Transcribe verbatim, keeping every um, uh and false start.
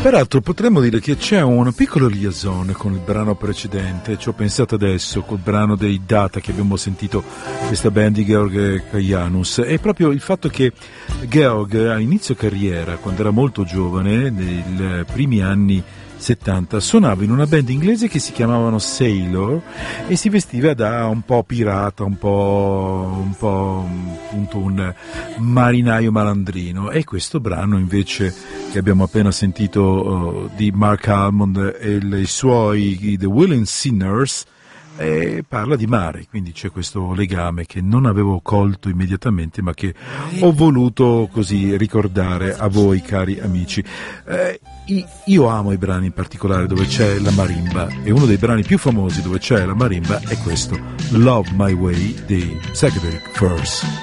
Peraltro potremmo dire che c'è una piccola liaison con il brano precedente, ci ho pensato adesso, col brano dei Data che abbiamo sentito, questa band di Georg Kajanus, è proprio il fatto che Georg a inizio carriera, quando era molto giovane, nei primi anni settanta, suonava in una band inglese che si chiamavano Sailor e si vestiva da un po' pirata, un po', un po' appunto un marinaio malandrino, e questo brano invece che abbiamo appena sentito uh, di Mark Almond e i suoi The Willing Sinners e parla di mare, quindi c'è questo legame che non avevo colto immediatamente ma che ho voluto così ricordare a voi cari amici. Eh, io amo i brani in particolare dove c'è la marimba, e uno dei brani più famosi dove c'è la marimba è questo, Love My Way dei Psychedelic Furs.